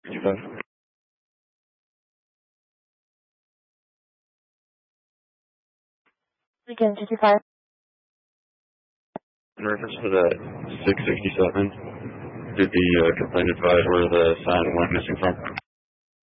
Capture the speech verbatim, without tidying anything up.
fifty-five. Again, fifty-five. In reference to that six sixty-seven, did the uh, complaint advise where the sign went missing from?